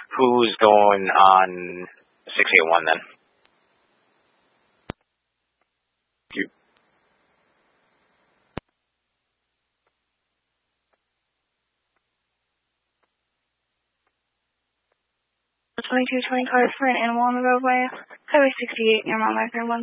Who's going on 681 then? You. 2220 cars for an animal on the roadway. Highway 68 near Mount Marker 1.